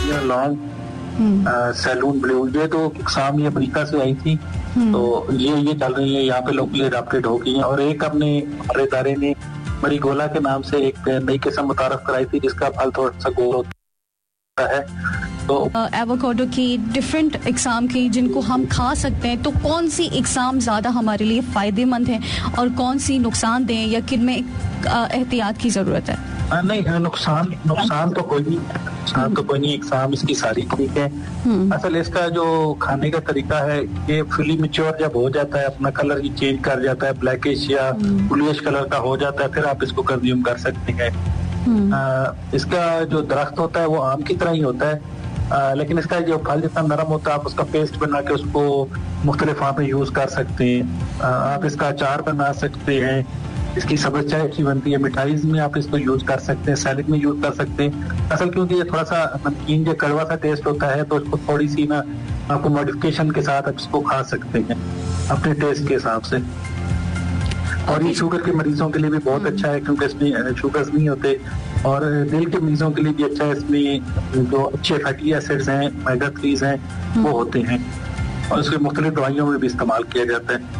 Indian long, salon blue, ये तो इकसाम ये अफ्रीका से आई थी, तो ये चल रही है, यहाँ पे लोकली अडॉप्टेड हो गई हैं। और एक अपने हमारे इदारे ने मरीगोला के नाम से एक नई किस्म मुतारफ कराई थी, जिसका फल थोड़ा सा गोल होता है। तो एवोकाडो की डिफरेंट इकसाम की जिनको हम खा सकते हैं, तो कौन सी इकसाम ज़्यादा हमारे लिए फ़ायदेमंद है और कौन सी नुकसान दें, या किन में एहतियात की ज़रूरत है? नहीं, नुकसान तो कोई नहीं, इकसाम इसकी सारी ठीक है। असल इसका जो खाने का तरीका है, ये फुली मैच्योर जब हो जाता है, अपना कलर ही चेंज कर जाता है, ब्लैकिश या ब्लूइश कलर का हो जाता है, फिर आप इसको कंज्यूम कर सकते हैं। इसका जो दरख्त होता है वो आम की तरह ही होता है, लेकिन इसका जो फल जितना नरम होता है, आप उसका पेस्ट बना के उसको मुख्तलिफ आप यूज कर सकते हैं। आप इसका अचार बना सकते हैं, इसकी सब्ज़ चाय अच्छी बनती है, मिठाई में आप इसको यूज कर सकते हैं, सैलेड में यूज कर सकते हैं। असल क्योंकि ये थोड़ा सा नमकीन जो कड़वा सा टेस्ट होता है, तो इसको थोड़ी सी ना आपको मॉडिफिकेशन के साथ आप इसको खा सकते हैं अपने टेस्ट के हिसाब से। और ये शुगर के मरीजों के लिए भी बहुत अच्छा है, क्योंकि इसमें शुगर्स नहीं होते, और दिल के मरीजों के लिए भी अच्छा है। इसमें जो अच्छे फैटी एसिड्स हैं, ओमेगा 3 हैं, वो होते हैं, और इसके मुख्तलिफ दवाइयों में भी इस्तेमाल किया जाता है।